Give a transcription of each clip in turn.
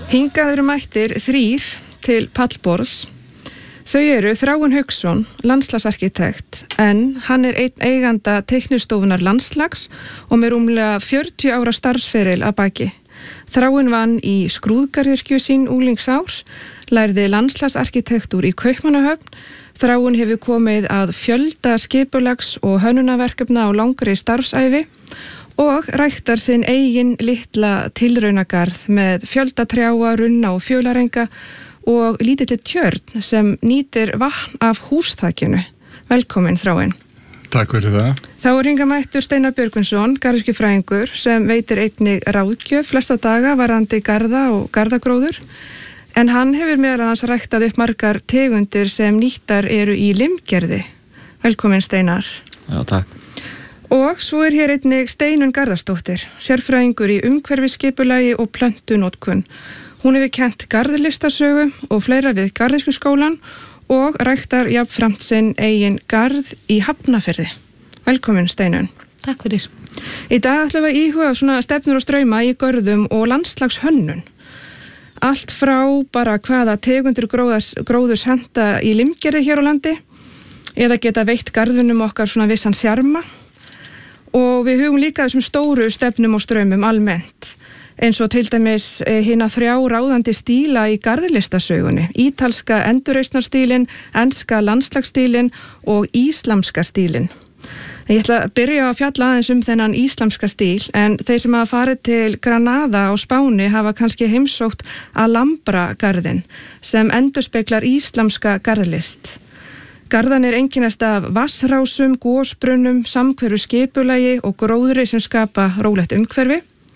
Hingað eru mættir 3 til pallborðs. Þau eru Þráinn Hauksson, landslagsarkitekt, en hann einn eiganda teiknistofunar Landslags og með rúmlega 40 ára starfsferil að baki. Þráinn vann í skrúðgarðyrkju sín unglingsár, lærði landslagsarkitektúr í Kaupmannahöfn. Þráinn hefur komið að fjölda skipulags- og hönnunarverkefna á langri starfsævi og ræktar sinn eigin litla tilraunagarð með fjölda trjáa, runna og fjölarenga og lítilli tjörn sem nýtir vatn af húsþakinu. Velkomin, Þráinn. Takk fyrir það. Þá hingað mættur Steinar Björgvinsson, garðyrkjufræðingur, sem veitir einnig ráðgjöf flesta daga varðandi garða og garðagróður. En hann hefur meðal annars ræktað upp margar tegundir sem nýttar eru í limgerði. Velkomin, Steinar. Já, takk. Og svo hér einnig Steinunn Garðarsdóttir, sérfræðingur í umhverfisskipulagi og plöntunotkun. Hún hefur kennt garðlistasögu og fleira við garðyrkjuskólann og ræktar jafnframt sinn eigin garð í Hafnarfirði. Velkomin, Steinunn. Takk fyrir. Í dag ætlum við að íhuga svona stefnur og strauma í görðum og landslagshönnun. Allt frá bara hvaða tegundir gróðurs henta í limgerði hér á landi eða geta veitt garðunum okkar svona vissan sjarma. Og við hugum líka þessum stóru stefnum og straumum almennt, eins og til dæmis hina 3 ráðandi stíla í garðlistasögunni, ítalska endurreisnarstílinn, enska landslagsstílinn og íslamska stílinn. Ég ætla að byrja að fjalla aðeins þennan íslamska stíl, en þeir sem hafa farið til Granada á Spáni hafa kannski heimsótt Alhambra-garðinn sem endurspeglar íslamska garðlist. Garðanir einkennast af vatnsrásum, gosbrunnum, samhverfu skipulagi og gróðri sem skapa rólegt umhverfi.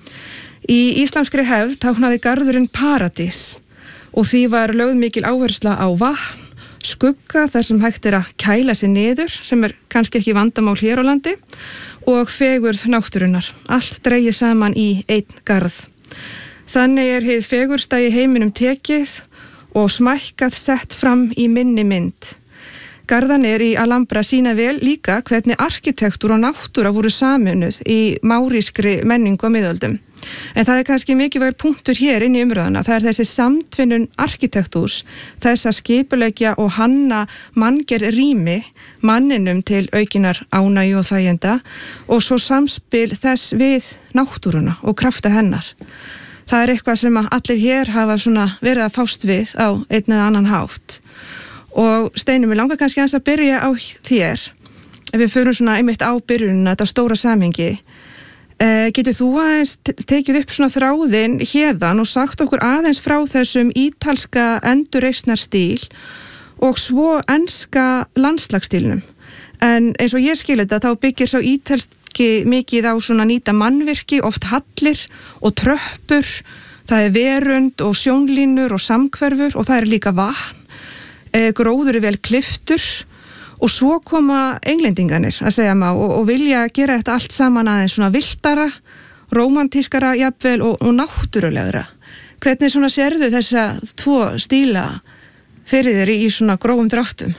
Í íslamskri hefð táknaði garðurinn paradís og því var lögð mikil áhersla á vatn, skugga þar sem hægt að kæla sig niður, sem kannski ekki vandamál hér á landi, og fegurð náttúrunnar. Allt dregið saman í einn garð. Þannig hið fegursta í heiminum tekið og smækkað sett fram í minni mynd. Garðanir í Alhambra sýna vel líka hvernig arkitektúr og náttúra voru saminuð í márískri menningu á miðöldum. En það kannski mikilvægur punktur hér inn í umræðuna. Það þessi samtvinnun arkitektúrs, þess að skipuleggja og hanna manngerð rými manninum til aukinar ánægju og þæginda og svo samspil þess við náttúruna og krafta hennar. Það eitthvað sem allir hér hafa verið að fást við á einn eða annan hátt. Og Steinunn, mig langar kannski aðeins að byrja á þér. Ef við förum einmitt á byrjunina, þetta stóra samhengi. Getur þú aðeins tekið upp þráðinn héðan og sagt okkur aðeins frá þessum ítalska endurreisnarstíl og svo enska landslagsstílnum. En eins og ég skil þetta, þá byggir sá ítalski mikið á nýta mannvirki, oft hallir og tröppur. Það verund og sjónlínur og samhverfur og það líka vatn. Gróður vel kliftur og svo koma englendingarnir að segja maður og vilja gera þetta allt saman aðeins viltara, rómantískara jafnvel og náttúrulegra. Hvernig sérðu þessa 2 stíla fyrir þér í grófum dráttum?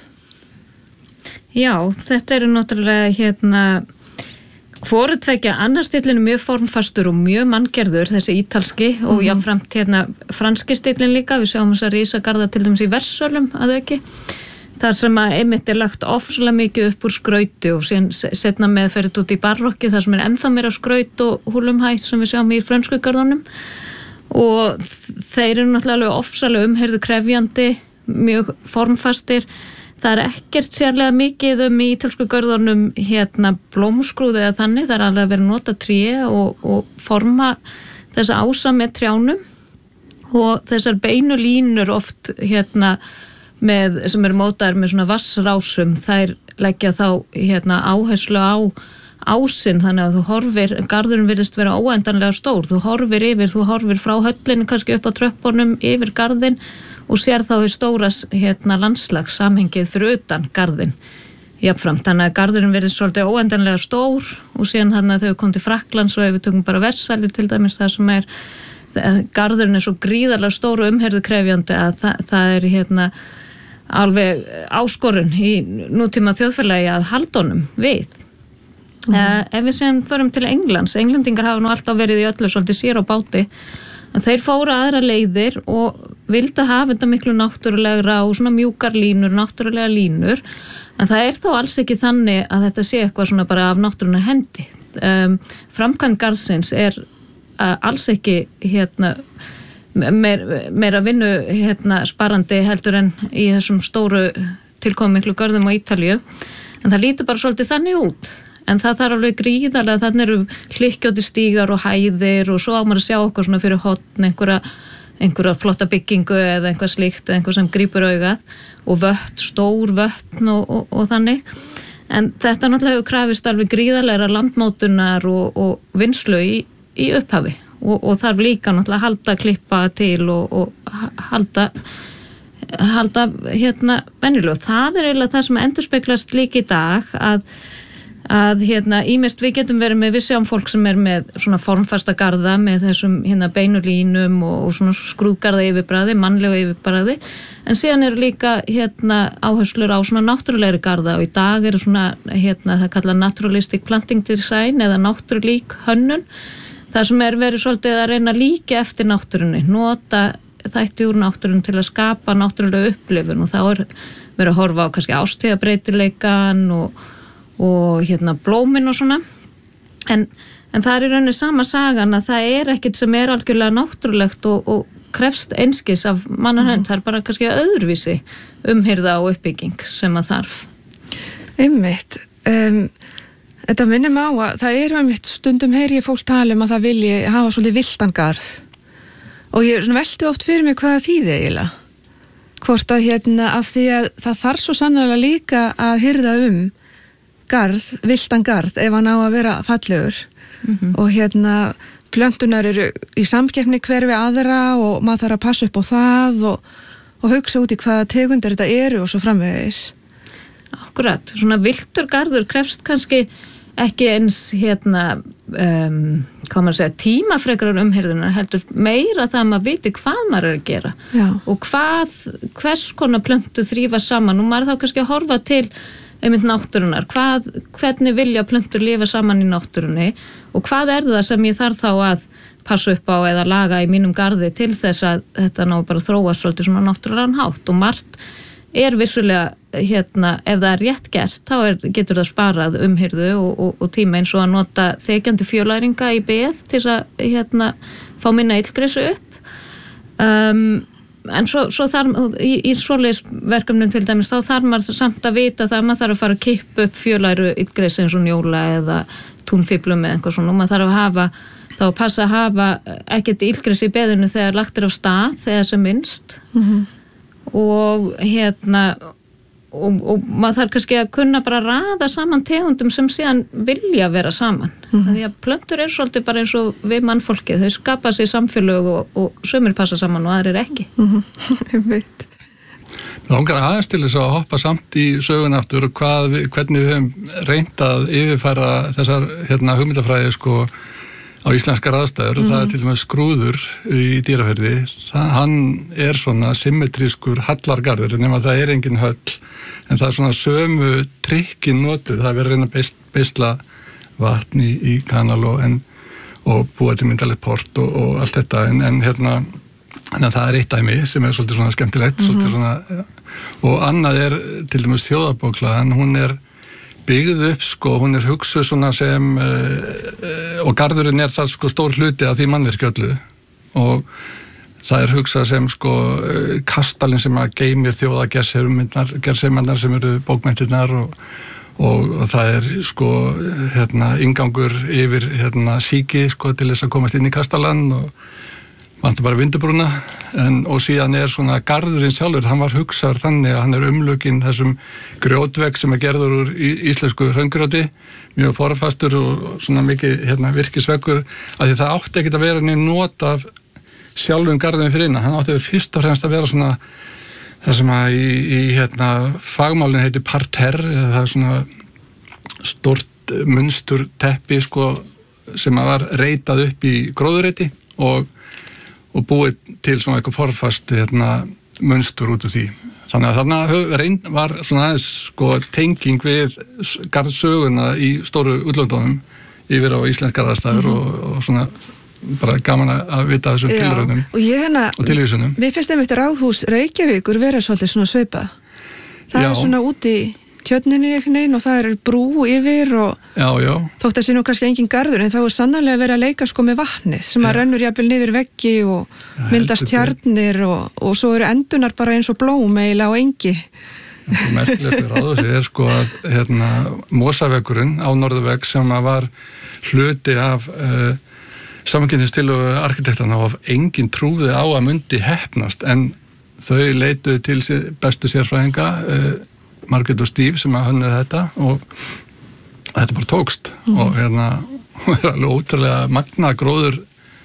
Já, þetta eru náttúrulega hvoru tveggja, annar stílinn mjög formfastur og mjög manngerður, þessi ítalski og jafnframt franski stílinn líka. Við sjáum þess að risagarða til dæmis í Versölum að auki. Þar sem að einmitt lagt ofsalega mikið upp úr skrauti og síðan setna meðferðið út í barokki þar sem ennþá meira skraut og húlumhæ sem við sjáum í frönsku garðunum. Og þeir eru náttúrulega ofsalega umheyrðu krefjandi, mjög formfastir. Það ekkert sérlega mikið í ítölsku görðunum blómskrúði eða þannig. Það alveg verið að nota tré og forma þessa ása með trjánum og þessar beinu línur oft með, sem eru mótaðar með vassrásum, þær leggja þá áherslu á ásinn, þannig að þú horfir, garðurinn virðist vera óendanlega stór, þú horfir frá höllinu kannski upp á tröppunum yfir garðinn og sér þá í stóra landslags samhengið fyrir utan garðinn jafnframt, þannig að garðurinn virðist svolítið óendanlega stór og síðan þannig að þau kom til Frakklands og ef við tökum bara Versali til dæmis, það sem garðurinn svo gríðarlega stór og umheyrðu krefjandi að það alveg áskorun í nútíma þjóðfélagi að halda honum við. Ef við sem förum til Englands, englendingar hafa nú alltaf verið í öllu svolítið sér á báti En þeir fóru aðra leiðir og vildu hafa þetta miklu náttúrulegra og svona mjúkar línur, náttúrulega línur, en það þó alls ekki þannig að þetta sé eitthvað svona bara af náttúruna hendi. Framkvæmd garðsins alls ekki meira vinnu sparandi heldur en í þessum stóru tilkomum miklu görðum á Ítalíu, en það lítur bara svolítið þannig út. En það þarf alveg gríðarlega, þannig eru hlykkjóti stígar og hæðir og svo á maður að sjá okkur svona fyrir hotn, einhverja flotta byggingu eða einhvað slíkt, einhver sem grípur augað og stór vötn og þannig. En þetta náttúrulega hefur krafist alveg gríðarlega landmótunar og vinslu í upphafi og þarf líka náttúrulega að halda klippa til og halda venjulegu. Það eiginlega það sem endurspeglast líka í dag að ýmist við getum verið með við sjáum fólk sem með svona formfasta garða með þessum beinu línum og svona skrúðgarða yfirbragði, mannlega yfirbragði, en síðan líka áherslur á svona náttúrulegri garða og í dag svona það kallað naturalistic planting design eða náttúrulík hönnun, það sem verið svolítið að reyna líka eftir náttúrunni, nota þætti úr náttúrunni til að skapa náttúrulega upplifun og þá verið að horfa á kannski ástíðabreytileikan og blómin og svona en það í rauninni sama sagan að það ekkert sem algjörlega náttúrulegt og krefst einskis af mannahönd, það bara kannski öðruvísi umhirða og uppbygging sem að þarf. Einmitt, þetta minnir mig á að það einmitt stundum heyri ég fólk tala að það vilji hafa svolítið villtan garð og ég velti oft fyrir mig hvað það þýði eiginlega, hvort að af því að það þarf svo sannarlega líka að hirða garð, villtan garð ef hann á að vera fallegur og plöntunar eru í samkeppni hver við aðra og maður þarf að passa upp á það og hugsa út í hvaða tegundir þetta eru og svo framvegis. Akkurat, svona villtur garður krefst kannski ekki eins hvað maður segja, tímafrekrar umhirðunar, heldur meira það að maður viti hvað maður að gera. Já. Og hvers konar plöntu þrífa saman og maður þá kannski að horfa til einmitt náttúrunar, hvernig vilja plöntur lifa saman í náttúrunni og hvað það sem ég þarf þá að passa upp á eða laga í mínum garði til þess að þetta ná bara þróast svolítið svona náttúrulegan hátt og margt vissulega ef það rétt gert, þá getur það sparað umhirðu og tíma eins og að nota þekjandi fjölæringa í beð til að fá minna illgresu upp. En svo þarf í svoleiðis verkefnum til dæmis þá þarf maður samt að vita það að maður þarf að fara að kippa upp fjölæru illgresi eins og njóla eða túnfíblum eða eitthvað svona og maður þarf að hafa þá passa að hafa ekkert illgresi í beðinu þegar lagt af stað þegar sem minnst og maður þarf kannski að kunna bara raða saman tegundum sem síðan vilja vera saman því að plöntur svolítið bara eins og við mannfólkið, þau skapa sig samfélög og sumir passa saman og aðrir ekki. Ég veit. Langar aðeins til þess að hoppa samt í sögun aftur hvernig við höfum reynt að yfirfæra þessar hugmyndafræði á íslenskar aðstæður og það til dæmis skrúður í Dýrafirði, hann svona symmetrískur hallargarður nema það engin höll en það svona sömu trikkin notuð, það verið að reyna að beisla vatn í kanal og búa til myndalegt port og allt þetta en það eitt dæmi sem svolítið svona skemmtilegt svolítið svona, og annað til dæmis þjóðarbókhlaðan, hún byggð upp hún hugsuð svona sem og garðurinn það stór hluti af því mannvirki öllu og það hugsað sem kastalinn sem að geymir gerseimandar sem eru bókmenntirnar og það inngangur yfir síki til þess að komast inn í kastalann og vantar bara vindubrúna og síðan svona garðurinn sjálfur, hann var hugsaður þannig að hann umlukinn þessum grjótvegg sem gerður úr íslensku hraungrjóti, mjög forfastur og svona mikið virkisveggur að því það átti ekkert að vera neinn not af sjálfum garðurinn fyrir innan, hann átti fyrst og fremst að vera svona það sem að í fagmálinn heitir parterre, það svona stort munstur teppi sem að var reitað upp í gróðurreiti og búið til svona eitthvað forfast munstur út úr því. Þannig að þarna var svona aðeins tenging við garðsöguna í stóru útlöndunum yfir á íslenskar aðstæður og svona bara gaman að vita þessum tilraunum og tilvísunum. Mér finnst einmitt Ráðhús Reykjavíkur vera svolítið svona svipað. Það er svona út í tjörninni og það er brú yfir og þótt að sé nú kannski engin garður en þá er sannarlega verið að leika sko með vatnið sem að rennur jafnvel niður veggi og myndast tjarnir og svo eru endunar bara eins og blóm eiginlega á engi. Það er merkilegt við Ráðhúsið sko að Mosavegurinn á Norðurveg sem að var hluti af samankynntistilu arkitektana og enginn trúði á að myndi heppnast en þau leituðu til bestu sérfræðinga Margrét og Steve sem að hönnuðu þetta og þetta bara tókst og er alveg ótrúlega magna gróður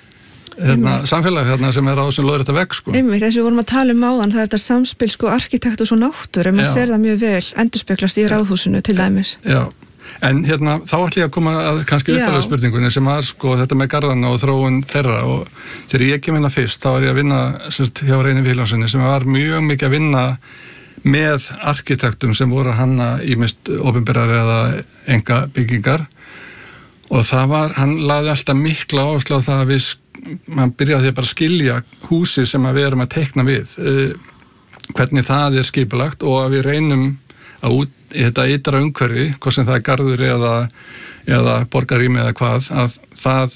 samfélag sem er á þessum lóðrétta vegg sko. Einmitt, þess að við vorum að tala áðan, það er þetta samspil sko arkitekt og svo náttúru, maður sér það mjög vel endurspeglast í Ráðhúsinu til dæmis. Já, en þá ætlum ég að koma að kannski uppalega spurningunni sem var sko þetta með garðana og þróun þeirra og þegar ég kem hérna fyrst, þá var ég að vinna hjá Reyni Vilhjálmssoni sem var mjög mikið að vinna með arkitektum sem voru að hanna ýmist opinberar eða enga byggingar og það var, hann lagði alltaf mikla áherslu á það að mann byrjaði því að bara skilja húsi sem að við erum að teikna við hvernig það er skipulagt og að við reynum að í þetta ytra umhverfi, hvort sem það er garður eða borgarrými eða hvað, að það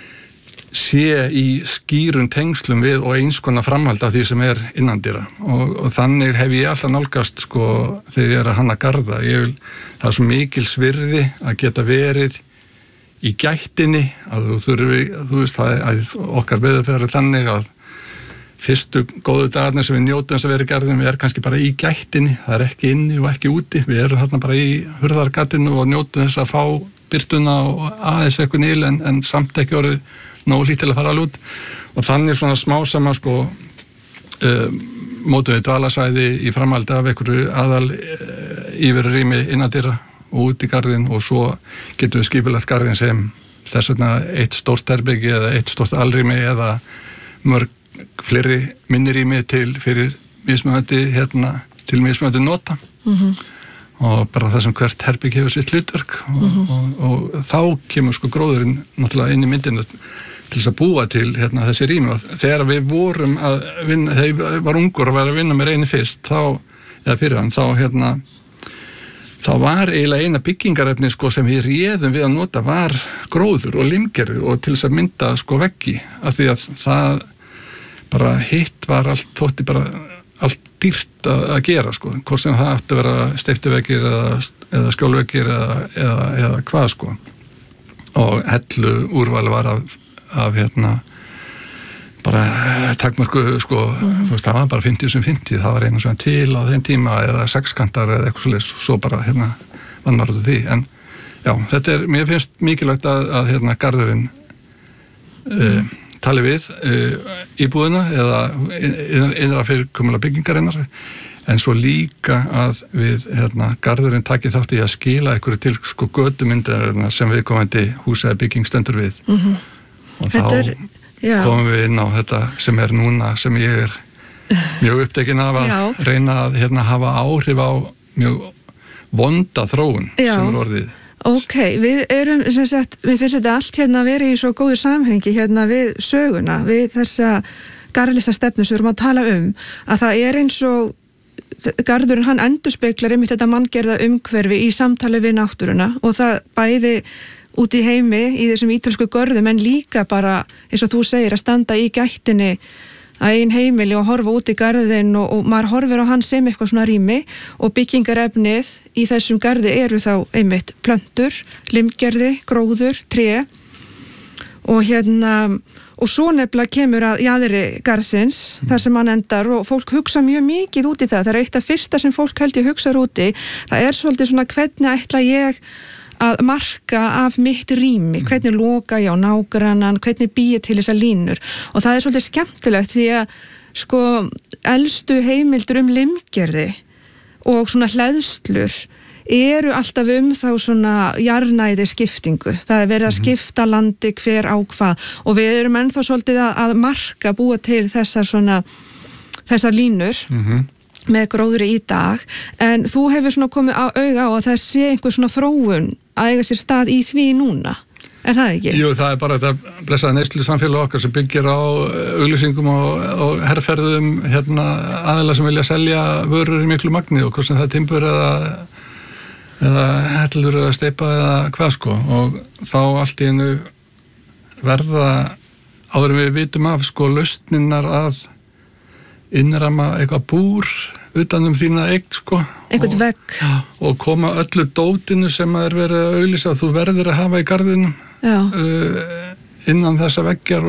sé í skýrum tengslum við og eins konar framhald af því sem er innandýra og þannig hef ég alltaf nálgast sko þegar ég er að hanna garða það er svo mikil svirði að geta verið í gættinni að þú veist það að okkar veðurferð þannig að fyrstu góðu dagarnir sem við njótum þess að vera í garðinu við kannski bara í gættinni, það er ekki inni og ekki úti, við erum þarna bara í hurðargatinu og njótum þess að fá byrtuna og aðeins eitthvað nýl en samt ekki orðið nóg lítið til að fara alveg út og þannig svona smásama sko mótum við dvalasvæði í framhaldi af einhverju aðal íverurými innandýra og út í garðin og svo getum við skipulagt garðin sem þess vegna eitt stórt herbyggi eða eitt stórt alrými eða mörg fleiri minnirými fyrir mismunandi til mismunandi nota og bara það sem hvert herbyggi hefur sitt hlutverk og þá kemur sko gróðurinn náttúrulega inn í myndinu til þess að búa til þessi rými og þegar við vorum að vinna, þegar ég var ungur að vera að vinna með Reyni fyrst eða fyrir hann, þá var eiginlega eina byggingarefni sko sem við réðum við að nota var gróður og limgerði og til þess að mynda sko veggi af því að það bara hitt var allt, þótti bara allt dýrt að gera sko, hvort sem það átti að vera steyptuveggir eða skjólveggir eða hvað sko og hellu úrval var af bara takmörku sko, þú veist, það var bara 50 sem 50, það var einu svona til á þeim tíma eða sexkantar eða eitthvað svoleiðis, svo bara vann maður út af því, en já, þetta mér finnst mikilvægt að garðurinn tali við íbúðina eða innra fyrirkomulega byggingarinnar en svo líka að við garðurinn taki þátt í að skila einhverju til sko götumyndar sem viðkomandi hús eða bygging stendur við og þá komum við inn á þetta sem er núna sem ég er mjög upptekinn af að reyna að hafa áhrif á mjög vonda þróun sem er orðið. Ok, við erum, við finnst þetta allt að vera í svo góðu samhengi við söguna, við þessa garðlista stefnu sem við erum að tala að það er eins og garðurinn hann endurspeglar einmitt þetta manngerða umhverfi í samtali við náttúruna og það bæði út í heimi í þessum ítölsku görðum en líka bara eins og þú segir að standa í gættinni að einn heimili og horfa út í garðin og maður horfir á hann sem eitthvað svona rými og byggingarefnið í þessum garði eru þá einmitt plöntur, limgerði, gróður, tré og og svo nefnilega kemur að jaðri garðsins þar sem hann endar og fólk hugsa mjög mikið út í það er eitt af fyrsta sem fólk held ég hugsar úti það er svolítið svona hvernig ætla ég að marka af mitt rými, hvernig loka ég á nágrannan, hvernig bý ég til þessar línur og það er svolítið skemmtilegt því að sko elstu heimildur limgerði og svona hleðslur eru alltaf þá svona jarðnæði skiptingu, það er verið að skipta landi hver á hvað og við erum ennþá svolítið að marka búa til þessar línur með gróðri í dag en þú hefur svona komið á auga á að það sé einhver svona þróun að eiga sér stað í því núna. það ekki? Jú, það bara þetta blessaða neyslu samfélag okkar sem byggir á auglýsingum og herrferðum aðila sem vilja selja vörur í miklu magni og hvort sem það er timbur eða hellur eða steypa eða hvað sko og þá allt í einu verða áður en við vitum af sko lausninnar að innrama eitthvað búr utan þína eign sko einhvern vegg og koma öllu dótinu sem er verið að auglýsa að þú verður að hafa í garðinum innan þessa veggjar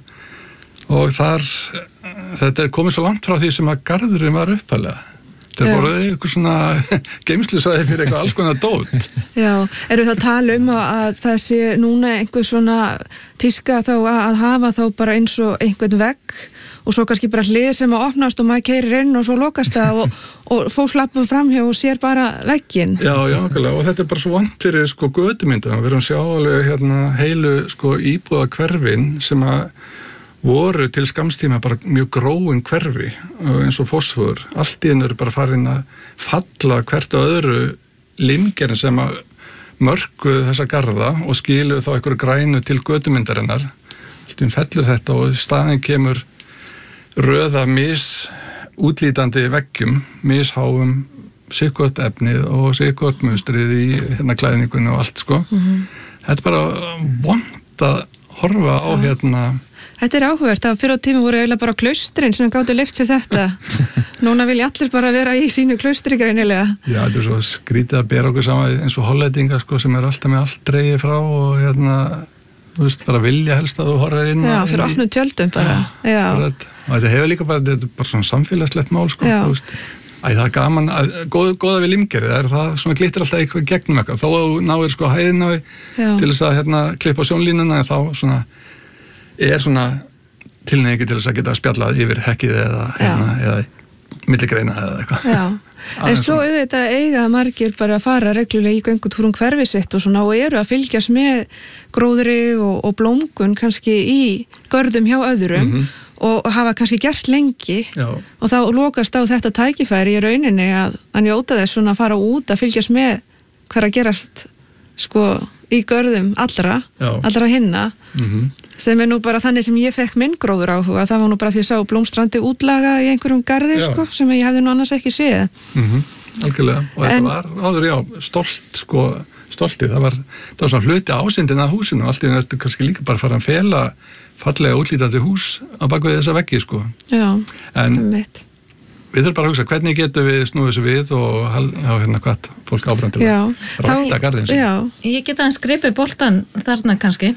og þar þetta er komið svo langt frá því sem að garðurinn var upphæðlega þetta er bara eitthvað svona geymslusvæði fyrir eitthvað alls konar dót Já, eru það að tala að það sé núna einhver svona tíska þá að hafa þá bara eins og einhvern vegg og svo kannski bara hlið sem að opnast og maður keyrir inn og svo lokast það og fólk slappum framhjá og sér bara vegginn. Já, okkurlega og þetta er bara svo vant fyrir sko götumynda við erum sjá alveg heilu sko íbúða hverfin sem að voru til skamstíma bara mjög gróin hverfi eins og fósfor allt í einu eru bara farin að falla hvert og öðru limgerinn sem að mörkuðu þessa garða og skiluðu þá einhverju grænu til götumyndarinnar allt í einu fellur þetta og staðinn kemur röða útlítandi veggjum, misháum sikkvort efnið og sikkvort munstrið í klæðningunni og allt sko. Þetta er bara vont að horfa á Þetta er áhugavert að fyrir á tíma voru eiginlega bara klaustrin sem gátu leyft sér þetta. Núna vilja allir bara vera í sínu klaustri greinilega. Já, þetta er svo skrítið að bera okkur saman eins og hollendinga sko sem er alltaf með allt dregið frá og þú veist, bara vilja helst að þú horfir inn Já, fyrir opnum tjöldum bara. Já. Og þetta hefur líka þetta er bara svona samfélagslegt mál sko, þú veist. Það er gaman, góða við limgerið, það svona glittir alltaf eitthvað gegnum eitthvað, þó að þú náir sko hæðina til þess að klippa sjónlínuna en þá svona svona tilneyingi til þess að geta spjallað yfir hekkið eða milligreina eða eitthvað. Já. En svo auðvitað eiga margir bara að fara reglulega í göngutúrum hverfi sitt og svona og eru að fylgjast með gróðri og blómgun kannski í görðum hjá öðrum og hafa kannski gert lengi og þá lokast á þetta tækifæri í rauninni að njóta þess svona að fara út að fylgjast með hver að gerast sko í görðum allra hinna sem er nú bara þannig sem ég fekk minn gróður áhuga, það var nú bara því að ég sá blómstrandi útlaga í einhverjum garði sko, sem ég hefði nú annars ekki séð Algjörlega, og þetta var áður stoltið, það var svona hluti ásindin af húsinu, allt í einu ertu kannski líka bara fara að fela fallega útlítandi hús á bakvið þessa veggi sko en við þurfum bara að hugsa hvernig getum við snúið þessu við og hvað fólk áfram til að rækta garðin Ég get aðeins gripið boltan þarna kannski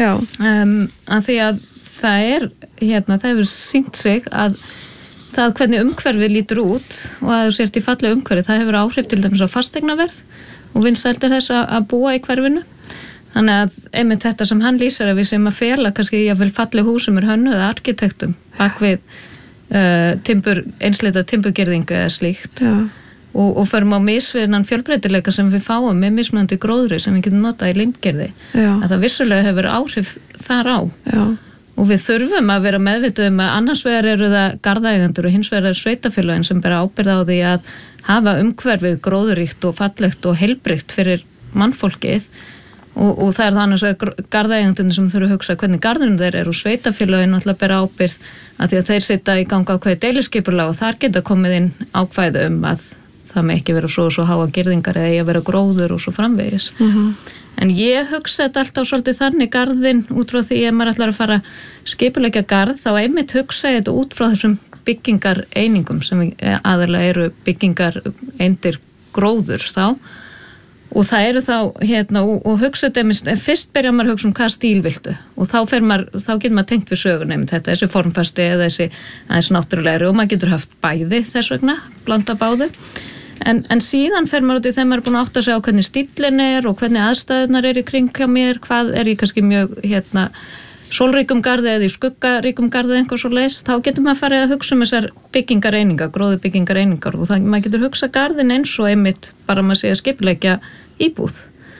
að því að það hefur sýnt sig að það hvernig umhverfið lítur út og að þú sért í fallega umhverfið, það hefur áhrif til dæmis á fasteignaverð og vinsældir þess að búa í hverfinu þannig að einmitt þetta sem hann lýsir að við sem að fela kannski í að vel fallega húsum er hönnuð arkitektum bak við einsleita timburgerðingu eða slíkt og förum á misviðnan fjölbreytileika sem við fáum með mismunandi gróðri sem við getum notað í limgerði að það vissulega hefur áhrif þar á og við þurfum að vera meðvituð að annars vegar eru það garðægendur og hins vegar er sveitafélagin sem bera ábyrgð á því að hafa umhverfið gróðuríkt og fallegt og heilbrigt fyrir mannfólkið og það er það annars vegar garðægendunni sem þurfa að hugsa hvernig garðunum þeir eru og sveitafélagin náttúrulega bera ábyrgð að því að þeir setja í ganga ákveði deiliskipulag og þar geta komið inn ákvæði að það með ekki vera svo háa girðingar eða eigi að vera gróður og svo framvegis. En ég hugsa þetta alltaf svolítið þannig garðin út frá því að maður ætlar að fara skipuleggja garð, þá einmitt hugsa ég þetta út frá þessum byggingareiningum sem aðalega eru byggingareindir gróðurs þá og það eru þá og hugsa þetta fyrst byrja maður að hugsa hvað stíl viltu og þá getur maður tengt við sögun þetta þessi formfasti eða þessi aðeins náttúrulegri og maður getur haft bæði þess vegna, blanda báði en síðan fer maður út í þegar maður er búin að átta sig á hvernig stílinn er og hvernig aðstæðunar er í kring hjá mér, hvað er ég kannski mjög sólríkum garði eða í skuggaríkum garði einhver svo leys, þá getur maður farið að hugsa þessar byggingareiningar, gróðu byggingareiningar og maður getur hugsa garðin eins og einmitt bara maður sé að skipuleggja íbúð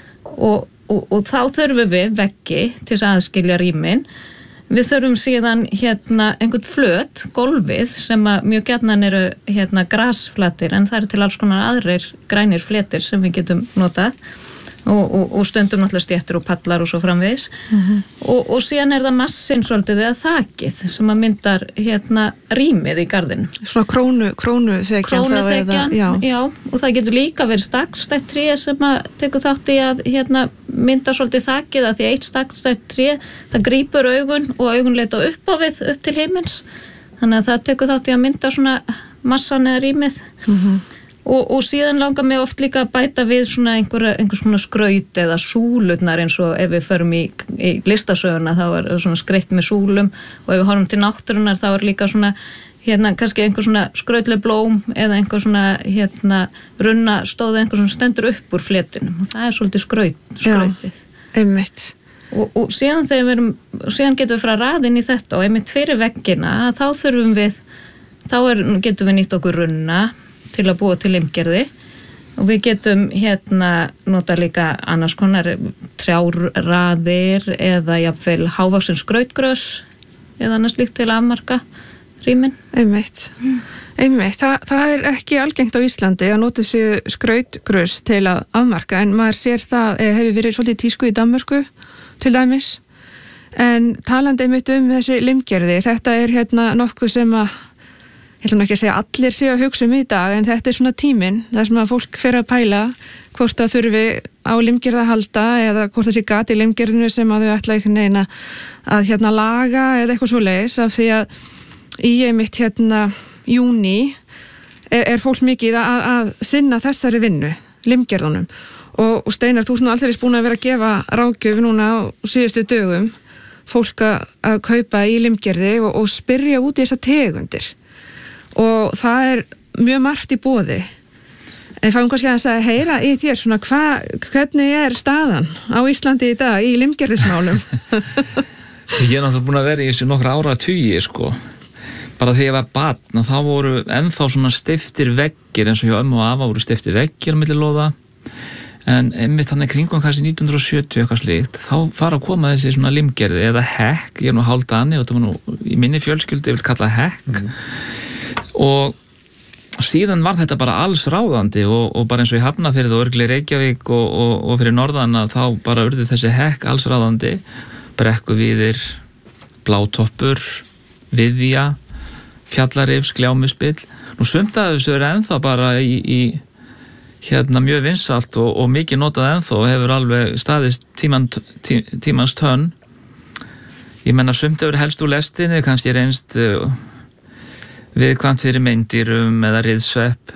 og þá þurfum við veggi til þess að aðskilja rýmin við þurfum síðan einhvern flöt, gólfið sem að mjög gjarnan eru grasflatir en það eru til alls konar aðrir grænir fletir sem við getum notað og stundum náttúrulega stéttur og pallar og svo framvegis og síðan það massin svolítið eða þakið sem að myndar rýmið í garðinum. Svona krónuþekjan. Já, og það getur líka verið stakstætt tré sem að tekur þátt í að mynda svolítið þakið að því eitt stakstætt tré það grípur augun og augun leita upp á við upp til himins. Þannig að það tekur þátt í að mynda svona massan eða rýmið og síðan langar mig oft líka að bæta við svona einhver svona skraut eða súlurnar eins og ef við förum í listasöguna þá svona skreytt með súlum og ef við horfum til náttúrunar þá líka svona kannski einhver svona skrautleg blóm eða einhver svona runna stóð einhver svona stendur upp úr fletinum og það svolítið skrautið. Einmitt. Og síðan síðan getum við frá raðin í þetta og einmitt fyrir veggina þá getum við nýtt okkur runna til að búa til limgerði og við getum nota líka annars konar trjárraðir eða jafnvel hávaksin skrautgrös eða annars líkt til að afmarka rýmin. Einmitt. Það ekki algengt á Íslandi að nota þessu skrautgrös til að afmarka en maður sér það hefur verið svolítið tísku í Danmörku til dæmis, en talandi einmitt þessi limgerði, þetta nokkuð sem að, ég ætlum ekki að segja allir séu að hugsa í dag, en þetta svona tíminn, þar sem að fólk fer að pæla hvort það þurfi á limgerð að halda eða hvort það sé gat í limgerðinu sem að þau ætla einhvern veginn að laga eða eitthvað svoleiðis, af því að í einmitt júní er fólk mikið að sinna þessari vinnu, limgerðunum. Og Steinar, þú nú alltaf búin að vera að gefa ráðgjöf núna á síðustu dögum fólk að kaupa í limgerði og spyrja út í þessar tegundir og það mjög margt í boði en fáum kannski að heyra í þér svona hvernig staðan á Íslandi í dag í limgerðismálum. Ég náttúrulega búin að vera í þessu nokkra áratugi bara þegar ég var barn þá voru ennþá svona stiftir veggir eins og hjá ömmu og afa voru stiftir veggir á milli lóða. En einmitt þannig kringum kannski 1970 eitthvað slíkt, þá fara að koma þessi svona limgerði eða hekk, ég hálfdani og það var nú í minni fjölskyldu ég vil kalla hekk og síðan var þetta bara alls ráðandi og bara eins og í Hafnarfirði og örugglega í Reykjavík og fyrir norðan að þá bara urði þessi hekk alls ráðandi, brekkuvíðir, blátoppur, viðja, fjallarifs, gljámuspill, nú sumt af þessu ennþá bara í mjög vinsalt og mikið notað ennþá og hefur alveg staðist tímans tönn. Ég menna sumt hefur helst úr lestinni, kannski reynst viðkvæmt fyrir meindýrum eða riðsvepp.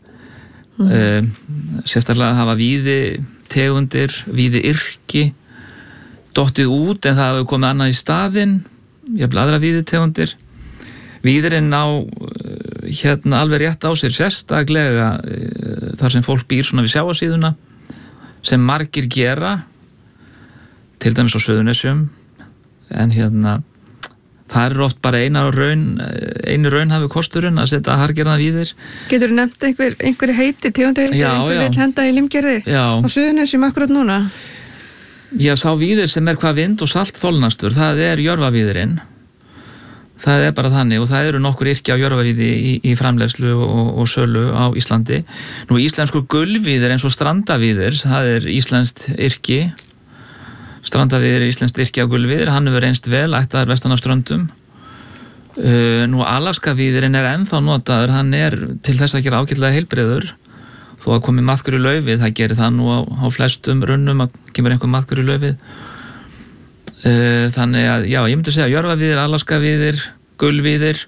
Sérstaklega hafa víði tegundir, víði yrki, dottið út en það hefur komið annað í staðinn, jafnvel aðra víði tegundir. Víðirinn á alveg rétt á sér sérstaklega þar sem fólk býr svona við sjávarsíðuna sem margir gera til dæmis á Suðurnesjum en það oft bara einu raunhafi kosturinn að setja hargerðan víðir. Getur þú nefnt einhverju heiti tegundir einhver vill henda í limgerði á Suðurnesjum akkurat núna? Já, sá víðir sem hvað vind og salt þolnastur, það jörfavíðirinn. Það bara þannig og það eru nokkur yrki á jörfavíði í framleiðslu og sölu á Íslandi. Nú íslenskur gulvíðir eins og strandavíðir, það íslenskt yrki. Strandavíðir íslenskt yrki á gulvíðir, hann hefur reynst vel ættaður vestan af ströndum. Nú Alaskavíðirinn ennþá notaður, hann til þess að gera ágætlega heilbrigður. Þó að komi maðkur í laufið, það gerir það nú á flestum runnum að kemur einhver maðkur í laufið. Þannig að, já, ég myndi segja jörfavíðir, alaskavíðir, gulvíðir.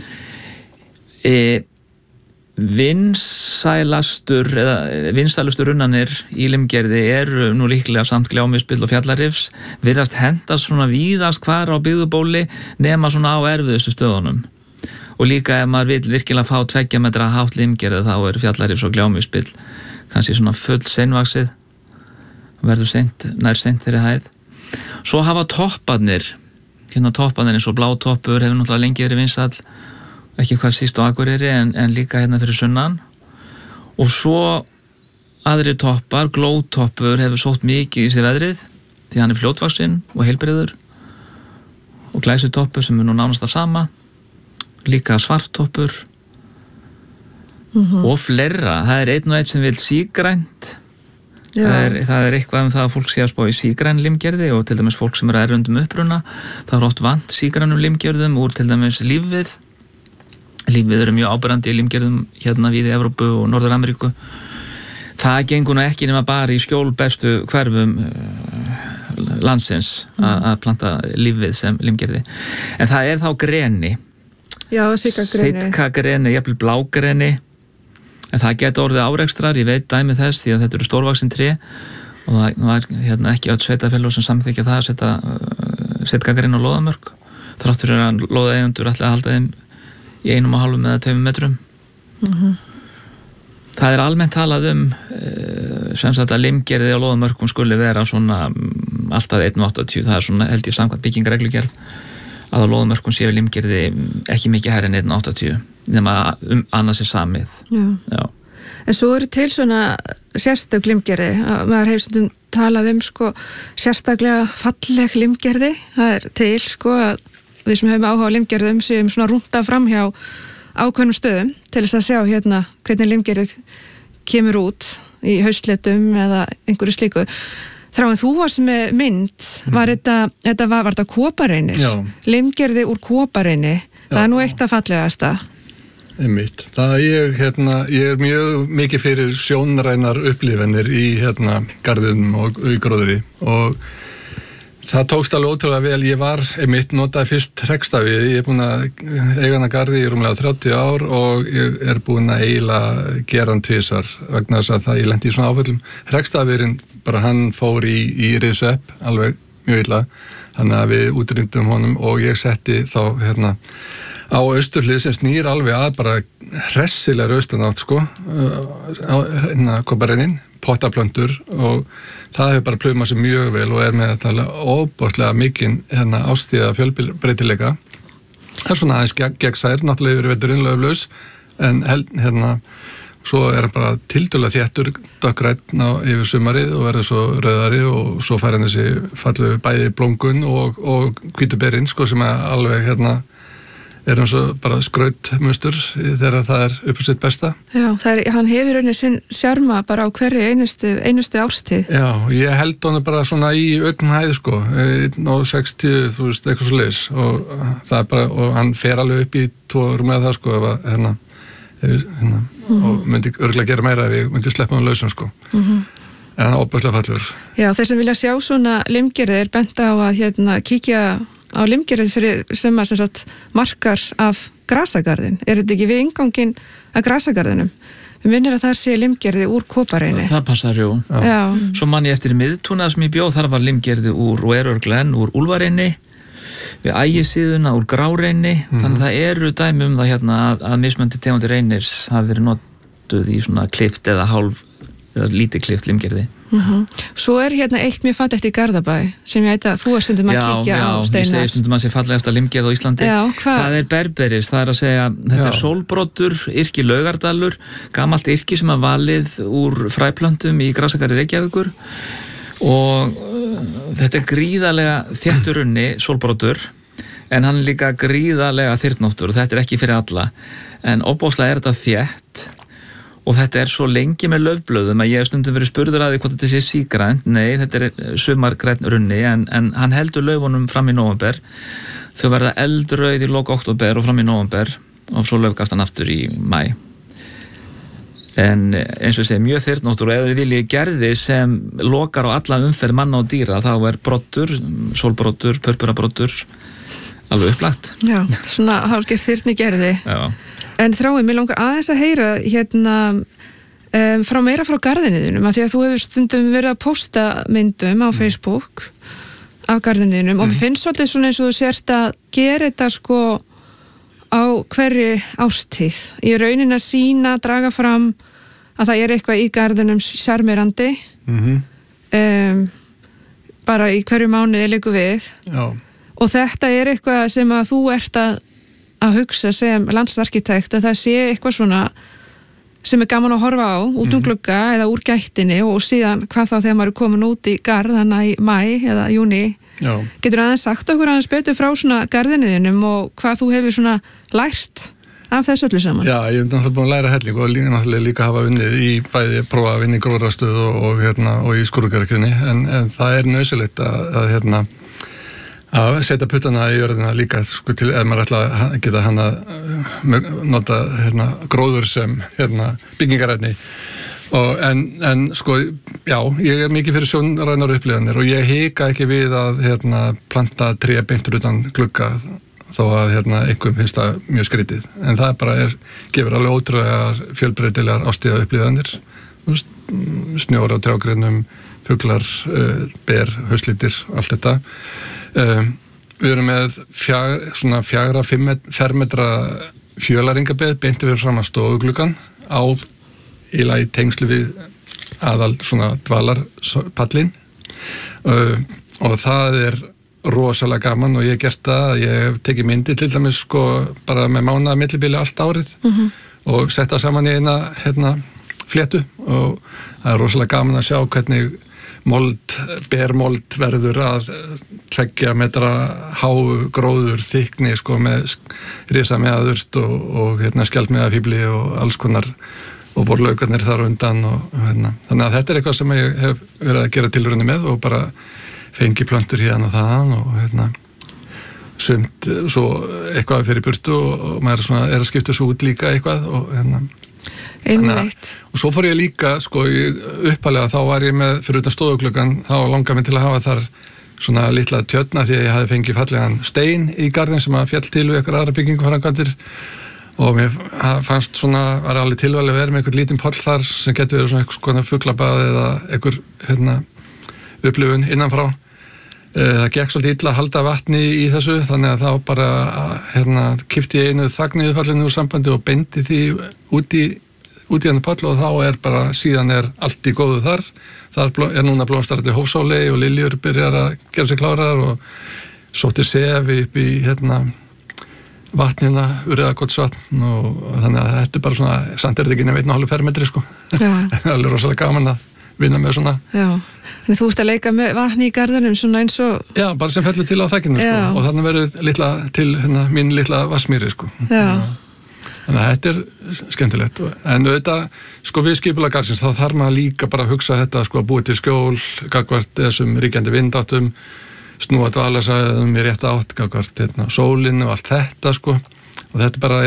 Vinsælustur runnanir í limgerði nú líklega samt gljámuspill og fjallarifs, virðast hendast svona víðast hvar á byggðubóli nema svona á erfiðustu stöðunum. Og líka ef maður vill virkilega fá 2 metra hátt limgerði þá fjallarifs og gljámuspill kannski svona full seinvaxið, verður nær seint þeirri hæð. Svo hafa topparnir eins og blátoppur hefur náttúrulega lengi verið vinsæll, ekki hvað síst á Akureyri en líka fyrir sunnan. Og svo aðrir toppar, glótoppur hefur sótt mikið í sig veðrið því hann fljótvaxinn og heilbrigður og glæsitoppur sem nú nánast af sama, líka svarttoppur og fleira. Það einn og einn sem vil sígrænt Það er eitthvað það að fólk sé að spá í sígræn limgerði og til dæmis fólk sem erlendum uppruna, það oft vant sígrænum limgerðum úr til dæmis lífið eru mjög áberandi í limgerðum hérna við í Evrópu og Norður-Ameríku. Það gengur nú ekki nema bara í skjólbestu hverfum landsins að planta lífið sem limgerði. En það þá greni. Já, sitkagreni, jafnvel blágreni. En það geta orðið árekstrar, ég veit dæmi þess því að þetta eru stórvaxin tré og það var ekki öll sveitafélög sem samþykkja það að setja sitkagreni á lóðamörk. Þrátt fyrir að lóðaeigendur ætla að halda þeim í 1,5 eða 2 metrum. Það almennt talað sem sagt að limgerði á lóðamörkum skuli vera svona alltaf 1,80, það svona held ég samkvæmt byggingareglugerð að á lóðamörkum séu limgerði ekki mikið hærri en 1,80 nema annars samið. Já. En svo eru til svona sérstök limgerði, maður hefur stundum talað sko sérstaklega falleg limgerði, það til sko að við sem höfum áhuga á limgerðum séum svona rúnta fram hjá ákveðnum stöðum til þess að sjá hérna hvernig limgerðið kemur út í haustletum eða einhverju slíku. Þráin, þú varst með mynd, var þetta kópareinir? Já. Limgerði úr kópareini, það nú eitt af fallegasta. Einmitt. Ég er mjög mikið fyrir sjónrænar upplifanir í garðinum og í gróðri og það tókst alveg ótrúlega vel. Ég var notaði fyrst hreggstafið, ég er búin að eiga hana garði í rúmlega 30 ár og ég er búin að eiginlega gera hann tvisvar vegna þess að ég lendi í svona áföllum. Hreggstafirinn, bara hann fór í riðsvepp, alveg mjög illa, þannig að við útrýmdum honum og ég setti þá á austurhlið sem snýr alveg að bara hressilega austanátt sko, á kópareinin, pottaplöntur og það hefur bara plumað sér mjög vel og er með þetta óbúslega mikinn ástíða fjölbreytileika. Það er svona aðeins gegnsær, náttúrulega yfir veturinn löglaus, en svo er hann bara tiltölulega þéttur dökkrænn yfir sumarið og verður svo rauðari og svo fær hann þessi fallegu bæði blóngun og hvítuberinn sko sem er alveg er eins og bara skrautmustur þegar það er upp á sitt besta. Já, hann hefur rauninni sinn sjarma bara á hverju einustu árstíð. Já, ég held hann bara svona í augnhæð sko, 1,60, þú veist, eitthvað svo leiðis og það er bara, og hann fer alveg upp í 2 með það sko, og myndi örgulega gera meira ef ég myndi sleppa hann lausum sko. En hann er óbúslega fallegur. Já, þeir sem vilja sjá svona limgerði er bent á að kíkja á limgerði sem sagt markar af grasagarðin. Er þetta ekki við inngangin að grasagarðinum? Við minnir að það sé limgerði úr kópareini. Það passar, jú. Já. Svo man ég eftir miðtúna sem ég bjóð, þar var limgerði úr og örglenn úr úlfareini, við ægisíðuna úr gráreini, þannig að það eru dæmi það að mismöndi tegundir reinirs hafi verið notuð í svona klift eða lítið klift limgerði. Svo er eitt mjög fallegt í Garðabæ sem ég veit að þú er stundum að kíkja á, Steinar. Já, ég segi stundum að sé fallegasta limgerð á Íslandi. Já, það er berberis, það er að segja þetta er sólbroddur, yrki Laugardalur, gamalt yrki sem að valið úr fræplöntum í grasagarði Reykjavíkur og þetta er gríðarlega þéttur runni sólbroddur en hann er líka gríðarlega þyrnóttur og þetta er ekki fyrir alla en óbáslega er þetta þétt og þetta er svo lengi með laufblöðum að ég hef stundum verið spurður að því hvort þetta sé sígrænt. Nei, þetta er sumargrænn runni en hann heldur laufunum fram í nóvember. Þau verða eldrauð í lok október og fram í nóvember og svo laufgast hann aftur í maí. En eins og ég segi, mjög þyrnóttur og ef þið viljið gerði sem lokar á alla umferð manna og dýra þá er broddur, sólbroddur, purpurabroddur alveg upplagt. Já, svona hálfgerð þyrni gerði. Já. En Þráin, mér langar aðeins að heyra meira frá garðinniðinum af því að þú hefur stundum verið að posta myndum á Facebook af garðinniðinum og mér finnst svolítið svona eins og þú sért að gera þetta sko á hverju ástíð. Í raunin að sýna, draga fram að það er eitthvað í garðinum sjarmerandi bara í hverju mánuði liggur við. Já. Og þetta er eitthvað sem að þú ert að hugsa sem landsarkitekt að það sé eitthvað svona sem er gaman að horfa á út glugga eða úr gættinni og síðan hvað þá þegar maður er komin út í garð þannig í maí eða júni. Já. Getur aðeins sagt okkur aðeins betur frá svona garðinniðinum og hvað þú hefur svona lært af þessu öllu saman? Já, ég hef náttúrulega búin að læra helling og náttúrulega líka hafa unnið í bæði prófa að vinna í gróðrarstöð og í skurðgerðarkynni en það er nauðsynlegt að setja puttana í jörðina líka sko, til ef maður ætla að geta hann að nota gróður sem byggingarefni en sko, já, ég er mikið fyrir sjónrænar upplifanir og ég hika ekki við að planta tré beintur utan glugga þó að einhverjum finnst það mjög skrítið en það bara gefur alveg ótrúlegar fjölbreytilegar ástíða upplifanir snjór á trjágreinum fuglar, ber, hauslítir allt þetta við erum með 4-5 fermetra fjölaringabeð beinti við fram að stofugluggan í tengslu við aðal svona dvalarpallin og það rosalega gaman og ég hef gert það að ég hef tekið myndi til dæmis sko bara með mánaða millibili allt árið og setta saman í eina fléttu og það rosalega gaman að sjá hvernig bermold verður að 2 metra háu gróður þykni sko með risameðadurst og skjaldmeðafíbli og alls konar og vorlaugarnir þar undan og þannig að þetta eitthvað sem ég hef verið að gera tilraunir með og bara fengi plöntur hérna og þaðan og sumt svo eitthvað fyrir burtu og maður að skipta svo út líka eitthvað og og svo fór ég líka sko uppalega þá var ég með fyrir utan stofugluggan þá langaði mig til að hafa þar svona litla tjörna því að ég hafði fengið fallegan stein í garðin sem að fjall til við eitthvað aðra bygginguframkvæmdir og mér fannst var alveg tilvalið að vera með eitthvað lítinn poll þar sem getur verið svona eitthvað fuglabað eða eitthvað upplifun innanfrá það gekk svolítið illa að halda vatni í þessu þannig að þá bara kippti ég einu þagniðufallinu úr sambandi og beindi því út í hann poll og þá bara síðan allt í góðu þar núna blómstarandi hófsóli og liljur byrjar að gera sig klárar og sóttir sef upp í vatnina, Urriðakotsvatn og þannig að þetta bara svona samt þetta ekki nefn 1,5 fermetri sko það alveg rosalega gaman að vinna með svona Já, en þú ert að leika með vatni í garðinum svona eins og Já, bara sem fellur til á þakkinu sko og þannig verður til mín litla vassmýri sko þannig að þetta skemmtilegt en auðvitað, sko við skipulag garðsins þá þarf maður líka bara að hugsa þetta sko að búið til skjól, gagnvart þessum ríkjandi vindáttum snúa dvalarsvæðum í rétta átt gagnvart sólinu og allt þetta sko og þetta bara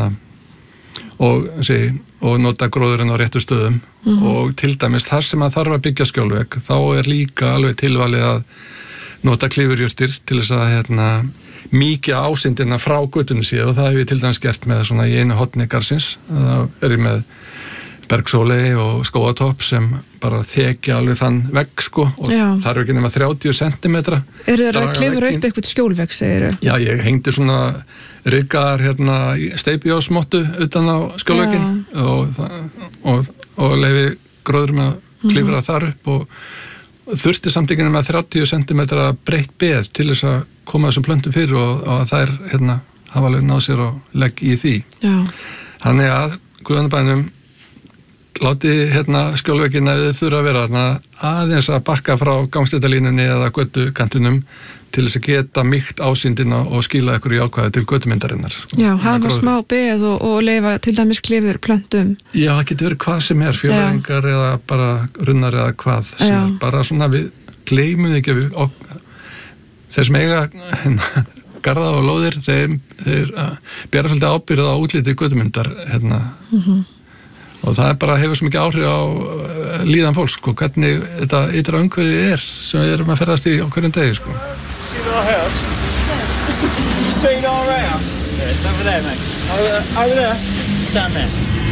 og nota gróðurinn á réttu stöðum og til dæmis þar sem að þarf að byggja skjólvegg þá líka alveg tilvalið að nota klifurjurtir til þess að mýkja ásýndina frá götunni síðan og það hef ég til dæmis gert með svona í einu horni garðsins það ég með bergsólei og skóatopp sem bara þekja alveg þann vegg sko og þarf ekki nema 30 cm Eru það að klifra upp eitthvað skjólvegg, segirðu? Já, ég hengdi svona riggar steypjósmottu utan á skjólvegginn og leiði gróður með að klifra þar upp og þurfti samt ekki nema 30 cm breitt beð til þess að koma þessum plöntum fyrir og þær hafa alveg náð sér og legg í því. Já. Þannig að Guðanabænum láti skjólveggina ef þið þurfa að vera aðeins að bakka frá gangstéttalínunni eða götukantinum til þess að geta mýkt ásýndina og skila ykkur í ákvæði til götumyndarinnar. Já, hafa smá beð og leifa til dæmis klifur plöntum. Já, það getur verið hvað sem fjölaringar eða bara runnar eða hvað sem bara svona við gleymum ekki við þeir sem eiga garða og lóðir þeir bera svolítið ábyrgð á útliti götumyndar og það bara hefur svo mikið áhrif á líðan fólks sko, hvernig þetta ytra umhverfi sem við erum að ferðast í á hverjum degi sko. Seen our house? You seen our house? Yeah, it's over there, mate. Over there? Down there.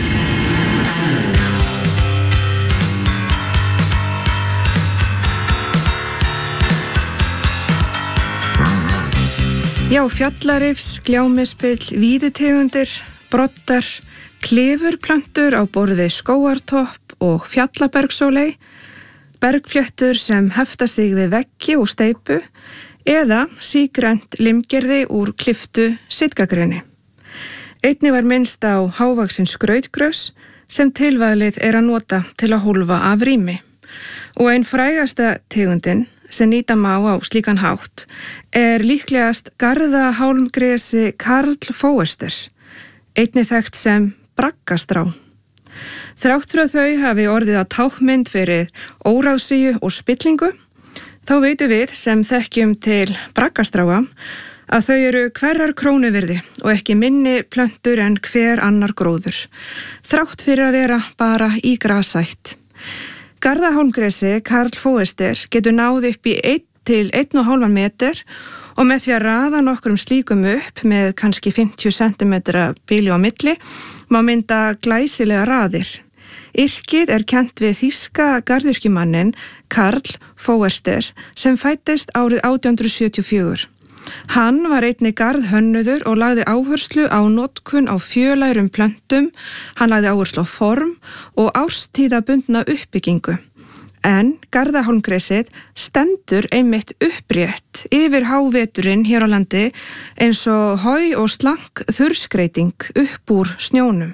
Já, fjallarifs, gljámispill, víðutegundir, broddar, klifurplöntur á borði skóartopp og fjallabergsólei, bergfléttur sem hefta sig við veggi og steypu eða sígrænt limgerði úr kliftu sitkagreni. Einnig var minnst á hávaxin skrautgrös sem tilvalið að nota til að hólfa af rými og ein frægasta tegundin sem nýta má á slíkan hátt líklegast garðahálmgresi Karl Foerster einnig þekkt sem braggastrá. Þrátt fyrir að þau hafi orðið að tákmynd fyrir óráðsíu og spillingu, þá veitum við sem þekkjum til braggastráa að þau eru hverrar krónu virði og ekki minni plöntur en hver annar gróður, þrátt fyrir að vera bara í grasætt. Garðahólmgresi Karl Foerster getur náð upp í 1 til 1,5 meter og með því að raða nokkrum slíkum upp með kannski 50 cm bili á milli má mynda glæsilega raðir. Yrkið kennt við þýska garðyrkjumannin Karl Foerster sem fæddist árið 1874. Hann var einnig garðhönnuður og lagði áherslu á notkun á fjölærum plöntum, hann lagði áherslu á form og árstíðabundna uppbyggingu. En Garðahólmgresið stendur einmitt upprétt yfir háveturinn hér á landi eins og hói og slank þurrskreiting upp úr snjónum.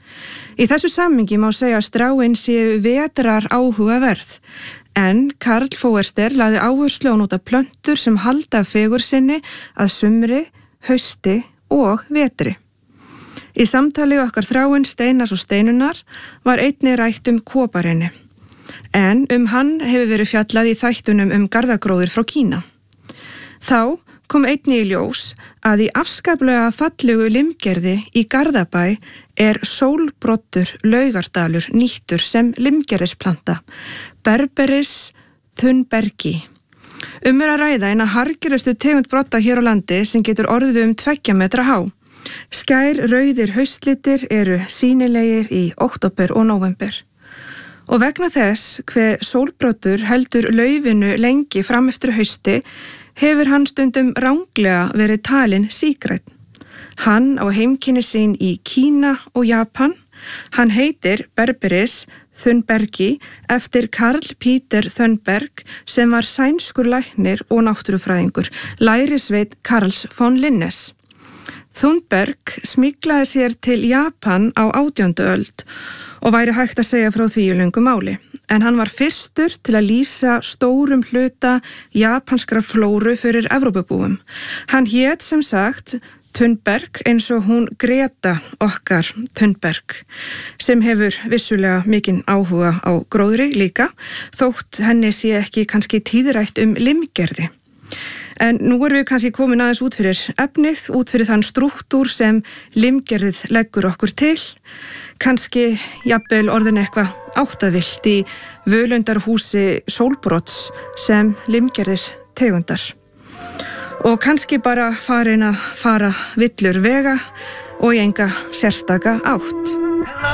Í þessu samhengi má segja að stráin séu vetrar áhugaverð, en Karl Foerster lagði áherslu á nota plöntur sem halda fegur sinni að sumri, hausti og vetri. Í samtali okkar Þráinn Steinars og Steinunar var einnig rætt koparinni. En hann hefur verið fjallað í þættunum garðagróður frá Kína. Þá kom einnig í ljós að í afskaplega fallegu limgerði í Garðabæ sólbroddur laugardalur nýttur sem limgerðisplanta, Berberis thunbergi. Að ræða eina hargerastu tegund brotta hér á landi sem getur orðið 2 metra há. Skær rauðir haustlitir eru sýnilegir í október og nóvember. Og vegna þess hve sólbroddur heldur laufinu lengi fram eftir hausti hefur hann stundum ranglega verið talinn sígrænn. Hann á heimkynni sín í Kína og Japan. Hann heitir Berberis thunbergi eftir Karl Peter Thunberg sem var sænskur læknir og náttúrufræðingur, lærisveit Karls von Linnes. Thunberg smyglaði sér til Japan á 18. öld og væri hægt að segja frá því í löngu máli. En hann var fyrstur til að lýsa stórum hluta japanskra flóru fyrir Evrópubúum. Hann hét sem sagt Thunberg eins og hún Greta okkar Thunberg sem hefur vissulega mikinn áhuga á gróðri líka, þótt henni sé ekki kannski tíðrætt limgerði. En nú erum við kannski komin aðeins út fyrir efnið, út fyrir þann strúktúr sem limgerðið leggur okkur til. Kannski jafnvel orðin eitthvað áttavillt í völundarhúsi sólbrots sem limgerðis tegundar. Og kannski bara farin að fara villur vega og í enga sérstaka átt.